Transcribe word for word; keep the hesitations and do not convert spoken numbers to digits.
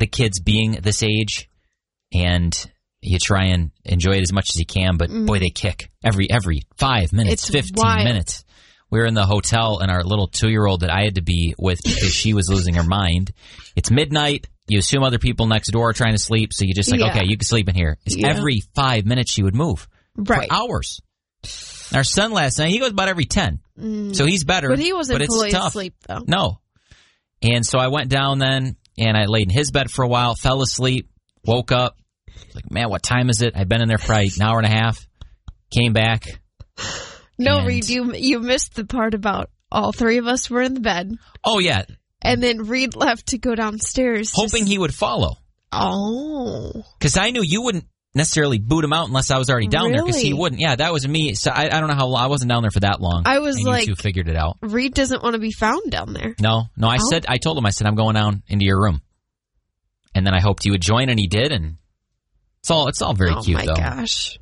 the kids being this age, and you try and enjoy it as much as you can, but mm. boy, they kick every every five minutes, it's fifteen wild. minutes. We were in the hotel, and our little two-year-old that I had to be with because she was losing her mind. It's midnight. You assume other people next door are trying to sleep, so you just like, yeah. okay, you can sleep in here. It's yeah. every five minutes she would move. Right. For hours. Our son last night, he goes about every ten. Mm. So he's better. But he wasn't but it's fully tough. asleep, though. No. And so I went down then, and I laid in his bed for a while, fell asleep, woke up. Like, man, what time is it? I'd been in there for probably an hour and a half. Came back. No, and... Reed, you, you missed the part about all three of us were in the bed. Oh, yeah. And then Reed left to go downstairs. Hoping just... he would follow. Oh. Because I knew you wouldn't necessarily boot him out unless I was already down really? there, because he wouldn't. Yeah, that was me. So I, I don't know how long. I wasn't down there for that long. I was and like, you two figured it out. Reed doesn't want to be found down there. No, no. I oh. said, I told him, I said, I'm going down into your room. And then I hoped he would join, and he did, and it's all, it's all very oh cute, my though. Gosh.